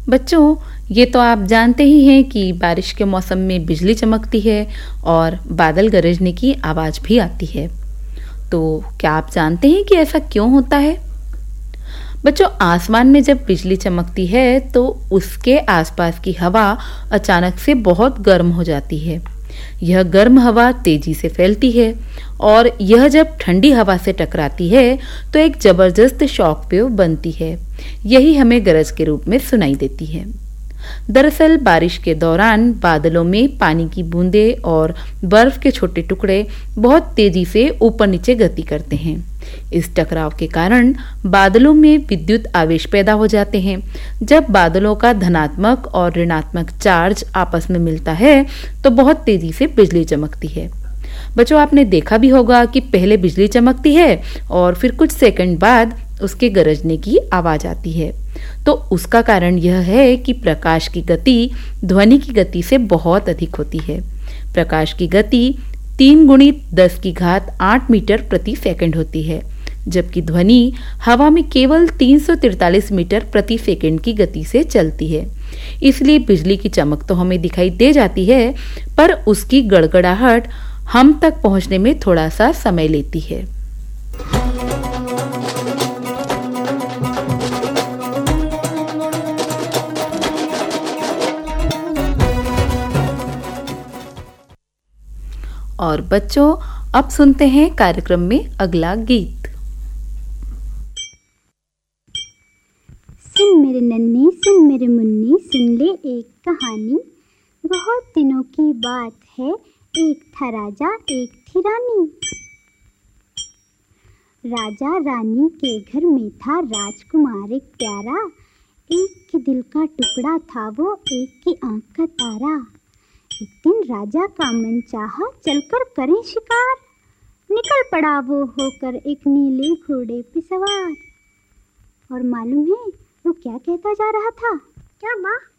बच्चों, ये तो आप जानते ही हैं कि बारिश के मौसम में बिजली चमकती है और बादल गरजने की आवाज़ भी आती है। तो क्या आप जानते हैं कि ऐसा क्यों होता है? बच्चों, आसमान में जब बिजली चमकती है तो उसके आसपास की हवा अचानक से बहुत गर्म हो जाती है। यह गर्म हवा तेजी से फैलती है और यह जब ठंडी हवा से टकराती है तो एक जबरदस्त शॉक वेव बनती है। यही हमें गरज के रूप में सुनाई देती है। दरअसल बारिश के दौरान बादलों में पानी की बूंदें और बर्फ के छोटे टुकड़े बहुत तेजी से ऊपर नीचे गति करते हैं। इस टकराव के कारण बादलों में विद्युत आवेश पैदा हो जाते हैं। जब बादलों का धनात्मक और ऋणात्मक चार्ज आपस में मिलता है तो बहुत तेजी से बिजली चमकती है। बच्चों, आपने देखा भी होगा कि पहले बिजली चमकती है और फिर कुछ सेकंड बाद उसके गरजने की आवाज आती है। तो उसका कारण यह है कि प्रकाश की गति ध्वनि की गति से बहुत अधिक होती है। प्रकाश की गति 3 गुणित 10 की घात 8 मीटर प्रति सेकंड होती है, जबकि ध्वनि हवा में केवल 343 मीटर प्रति सेकंड की गति से चलती है। इसलिए बिजली की चमक तो हमें दिखाई दे जाती है, पर उसकी गड़गड़ाहट हम तक पहुंचने में थोड़ा सा समय लेती है। और बच्चों, अब सुनते हैं कार्यक्रम में अगला गीत। सुन मेरे नन्हे, सुन मेरे मुन्नी, सुन ले एक कहानी। बहुत दिनों की बात है, एक था राजा एक थी रानी। राजा रानी के घर में था राजकुमार एक प्यारा। एक के दिल का टुकड़ा था वो, एक की आंख का तारा। एक दिन राजा का मन चाहा चलकर करें शिकार। निकल पड़ा वो होकर एक नीले घोड़े पे सवार। और मालूम है वो क्या कहता जा रहा था? क्या माँ?